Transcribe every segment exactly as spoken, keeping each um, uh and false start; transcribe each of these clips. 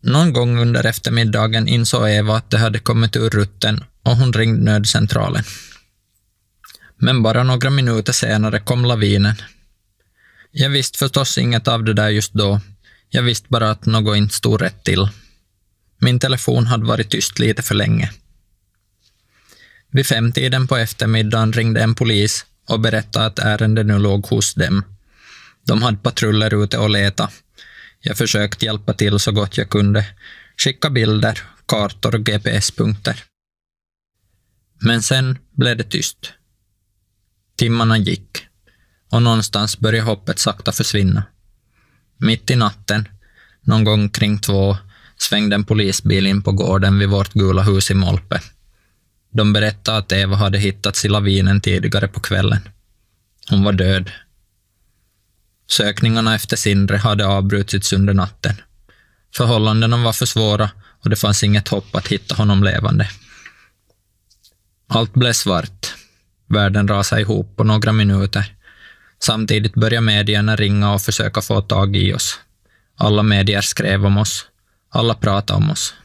Någon gång under eftermiddagen insåg Eva att det hade kommit ur rutten och hon ringde nödcentralen. Men bara några minuter senare kom lavinen. Jag visste förstås inget av det där just då. Jag visste bara att något inte stod rätt till. Min telefon hade varit tyst lite för länge. Vid femtiden på eftermiddagen ringde en polis och berättade att ärendet nu låg hos dem. De hade patruller ute och leta. Jag försökte hjälpa till så gott jag kunde. Skicka bilder, kartor och G P S-punkter. Men sen blev det tyst. Timmarna gick och någonstans började hoppet sakta försvinna. Mitt i natten, någon gång kring två, svängde en polisbil in på gården vid vårt gula hus i Molpe. De berättade att Eva hade hittats i lavinen tidigare på kvällen. Hon var död. Sökningarna efter Sindre hade avbrutits under natten. Förhållandena var för svåra och det fanns inget hopp att hitta honom levande. Allt blev svart. Världen rasade ihop på några minuter. Samtidigt började medierna ringa och försöka få tag i oss. Alla medier skrev om oss. Alla pratade om oss.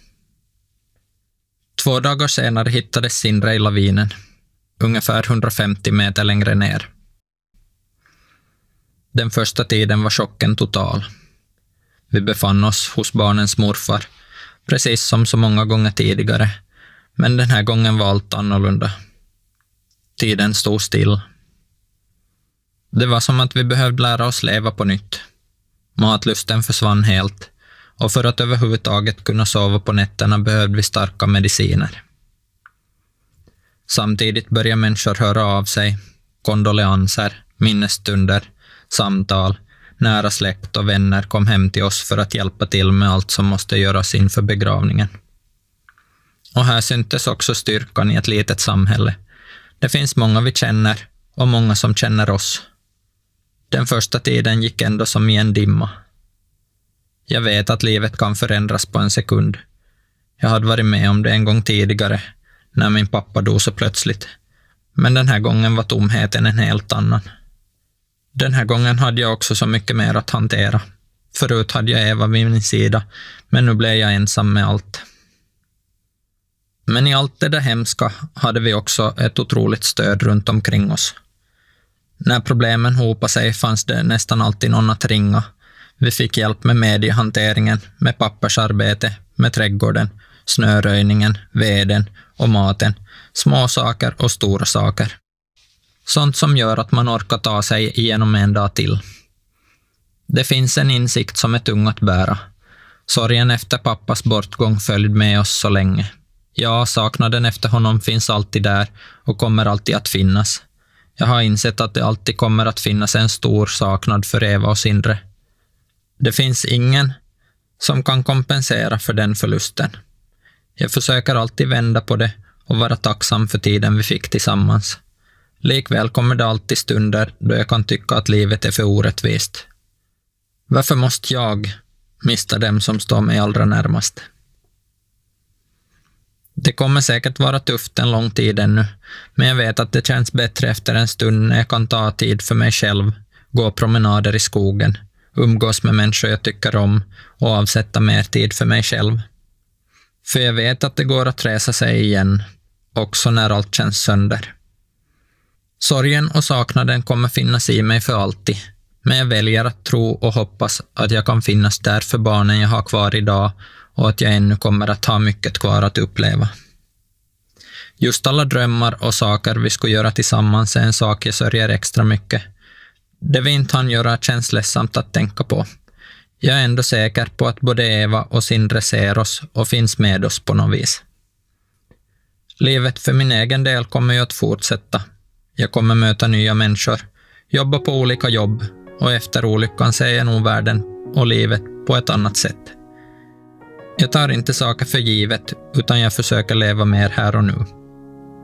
Två dagar senare hittades Sindre i lavinen. Ungefär hundrafemtio meter längre ner. Den första tiden var chocken total. Vi befann oss hos barnens morfar, precis som så många gånger tidigare. Men den här gången var allt annorlunda. Tiden stod still. Det var som att vi behövde lära oss leva på nytt. Matlusten försvann helt. Och för att överhuvudtaget kunna sova på nätterna behövde vi starka mediciner. Samtidigt började människor höra av sig. Kondoleanser, minnesstunder, samtal, nära släkt och vänner kom hem till oss för att hjälpa till med allt som måste göras inför begravningen. Och här syntes också styrkan i ett litet samhälle. Det finns många vi känner och många som känner oss. Den första tiden gick ändå som i en dimma. Jag vet att livet kan förändras på en sekund. Jag hade varit med om det en gång tidigare, när min pappa dog så plötsligt. Men den här gången var tomheten en helt annan. Den här gången hade jag också så mycket mer att hantera. Förut hade jag Eva vid min sida, men nu blev jag ensam med allt. Men i allt det där hemska hade vi också ett otroligt stöd runt omkring oss. När problemen hopade sig fanns det nästan alltid någon att ringa. Vi fick hjälp med mediehanteringen, med pappersarbete, med trädgården, snöröjningen, veden och maten, små saker och stora saker. Sånt som gör att man orkar ta sig igenom en dag till. Det finns en insikt som är tung att bära. Sorgen efter pappas bortgång följde med oss så länge. Ja, saknaden efter honom finns alltid där och kommer alltid att finnas. Jag har insett att det alltid kommer att finnas en stor saknad för Eva och Sindre. Det finns ingen som kan kompensera för den förlusten. Jag försöker alltid vända på det och vara tacksam för tiden vi fick tillsammans. Likväl kommer det alltid stunder då jag kan tycka att livet är för orättvist. Varför måste jag mista dem som står mig allra närmast? Det kommer säkert vara tufft en lång tid ännu, men jag vet att det känns bättre efter en stund när jag kan ta tid för mig själv, gå promenader i skogen, umgås med människor jag tycker om och avsätta mer tid för mig själv. För jag vet att det går att resa sig igen, också när allt känns sönder. Sorgen och saknaden kommer finnas i mig för alltid, men jag väljer att tro och hoppas att jag kan finnas där för barnen jag har kvar idag och att jag ännu kommer att ha mycket kvar att uppleva. Just alla drömmar och saker vi ska göra tillsammans är en sak jag sörjer extra mycket. Det vi inte hann göra känns ledsamt att tänka på. Jag är ändå säker på att både Eva och Sindre ser oss och finns med oss på något vis. Livet för min egen del kommer ju att fortsätta. Jag kommer möta nya människor, jobba på olika jobb och efter olyckan ser jag nog världen och livet på ett annat sätt. Jag tar inte saker för givet utan jag försöker leva mer här och nu.